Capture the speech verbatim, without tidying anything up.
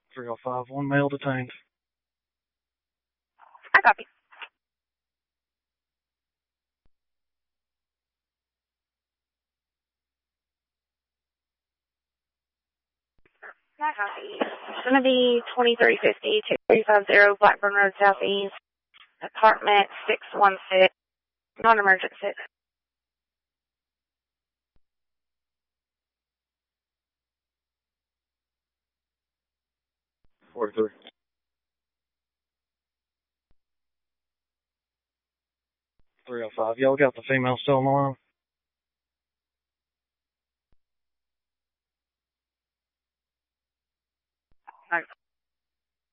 three oh five, one male detained. I copy. I copy. It's going to be twenty-three fifty, two three five zero Blackburn Road Southeast, apartment six one six, non-emergency. forty-three. three oh five, y'all got the female still on the line? All right.